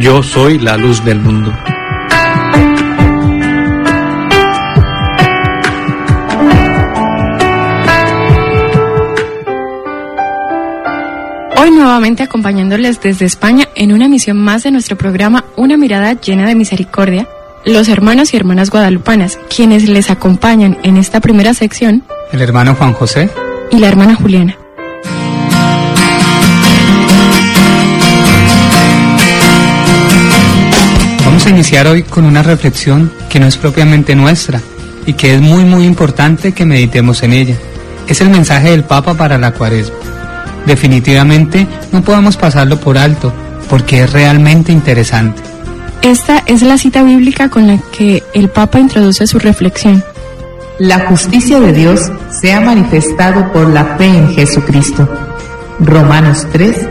Yo soy la luz del mundo. Hoy nuevamente acompañándoles desde España en una emisión más de nuestro programa Una mirada llena de misericordia, los hermanos y hermanas guadalupanas, quienes les acompañan en esta primera sección, el hermano Juan José y la hermana Juliana. Vamos a iniciar hoy con una reflexión que no es propiamente nuestra y que es muy importante que meditemos en ella. Es el mensaje del Papa para la Cuaresma. Definitivamente no podemos pasarlo por alto porque es realmente interesante. Esta es la cita bíblica con la que el Papa introduce su reflexión. La justicia de Dios se ha manifestado por la fe en Jesucristo. Romanos 3,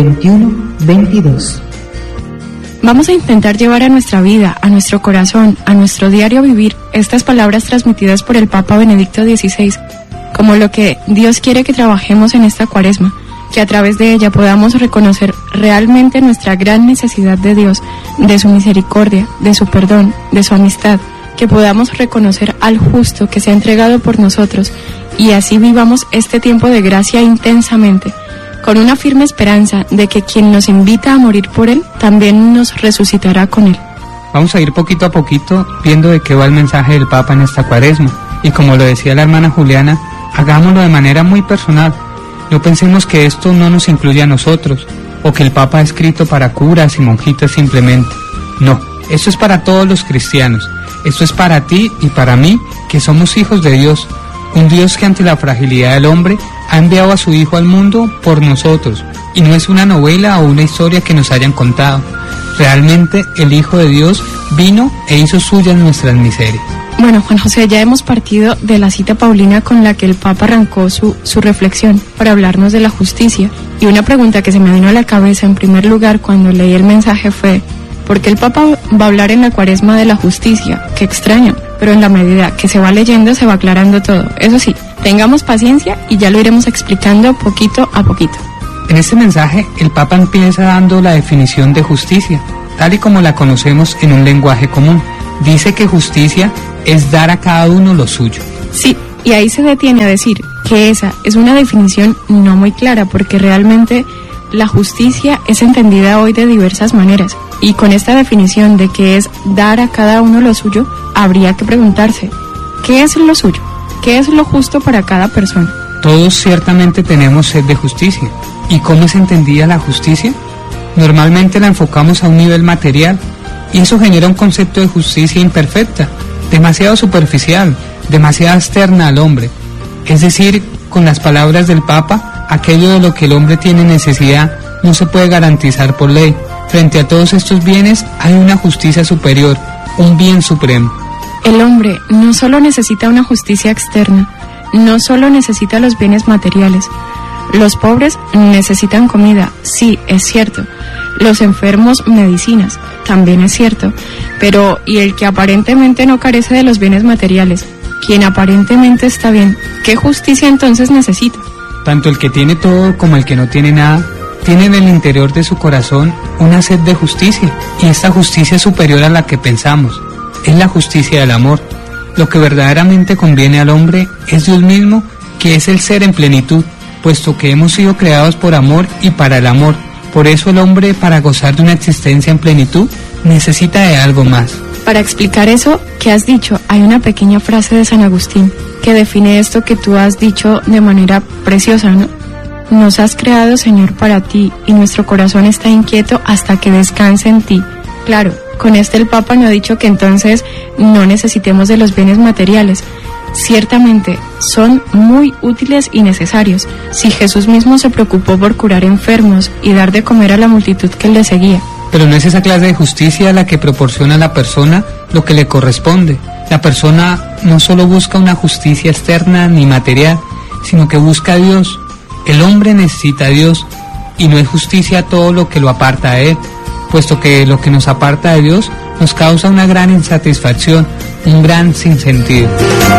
21-22. Vamos a intentar llevar a nuestra vida, a nuestro corazón, a nuestro diario vivir estas palabras transmitidas por el Papa Benedicto XVI, como lo que Dios quiere que trabajemos en esta Cuaresma, que a través de ella podamos reconocer realmente nuestra gran necesidad de Dios, de su misericordia, de su perdón, de su amistad, que podamos reconocer al justo que se ha entregado por nosotros y así vivamos este tiempo de gracia intensamente, con una firme esperanza de que quien nos invita a morir por Él, también nos resucitará con Él. Vamos a ir poquito a poquito viendo de qué va el mensaje del Papa en esta Cuaresma, y como lo decía la hermana Juliana, hagámoslo de manera muy personal. No pensemos que esto no nos incluye a nosotros, o que el Papa ha escrito para curas y monjitas simplemente. No, esto es para todos los cristianos, esto es para ti y para mí, que somos hijos de Dios, un Dios que ante la fragilidad del hombre ha enviado a su Hijo al mundo por nosotros, y no es una novela o una historia que nos hayan contado. Realmente el Hijo de Dios vino e hizo suyas nuestras miserias. Bueno, Juan José, ya hemos partido de la cita paulina con la que el Papa arrancó su reflexión para hablarnos de la justicia. Y una pregunta que se me vino a la cabeza en primer lugar cuando leí el mensaje fue: ¿por qué el Papa va a hablar en la Cuaresma de la justicia? Qué extraño, pero en la medida que se va leyendo se va aclarando todo. Eso sí, tengamos paciencia y ya lo iremos explicando poquito a poquito. En este mensaje el Papa empieza dando la definición de justicia, tal y como la conocemos en un lenguaje común. Dice que justicia es dar a cada uno lo suyo. Sí, y ahí se detiene a decir que esa es una definición no muy clara, porque realmente la justicia es entendida hoy de diversas maneras, y con esta definición de que es dar a cada uno lo suyo, habría que preguntarse, ¿qué es lo suyo? ¿Qué es lo justo para cada persona? Todos ciertamente tenemos sed de justicia. ¿Y cómo es entendida la justicia? Normalmente la enfocamos a un nivel material, y eso genera un concepto de justicia imperfecta, demasiado superficial, demasiado externa al hombre. Es decir, con las palabras del Papa, aquello de lo que el hombre tiene necesidad no se puede garantizar por ley. Frente a todos estos bienes hay una justicia superior, un bien supremo. El hombre no solo necesita una justicia externa, no solo necesita los bienes materiales. Los pobres necesitan comida, sí, es cierto. Los enfermos, medicinas, también es cierto. Pero, ¿y el que aparentemente no carece de los bienes materiales? Quien aparentemente está bien, ¿qué justicia entonces necesita? Tanto el que tiene todo como el que no tiene nada, tiene en el interior de su corazón una sed de justicia, y esta justicia es superior a la que pensamos. Es la justicia del amor. Lo que verdaderamente conviene al hombre es Dios mismo, que es el ser en plenitud, puesto que hemos sido creados por amor y para el amor. Por eso el hombre, para gozar de una existencia en plenitud, necesita de algo más. Para explicar eso que has dicho, hay una pequeña frase de San Agustín que define esto que tú has dicho de manera preciosa, ¿no? Nos has creado, Señor, para ti, y nuestro corazón está inquieto hasta que descanse en ti. Claro, con esto el Papa no ha dicho que entonces no necesitemos de los bienes materiales. Ciertamente son muy útiles y necesarios. Si Jesús mismo se preocupó por curar enfermos y dar de comer a la multitud que le seguía. Pero no es esa clase de justicia la que proporciona a la persona lo que le corresponde. La persona no solo busca una justicia externa ni material, sino que busca a Dios. El hombre necesita a Dios, y no es justicia todo lo que lo aparta de Él, puesto que lo que nos aparta de Dios nos causa una gran insatisfacción, un gran sinsentido.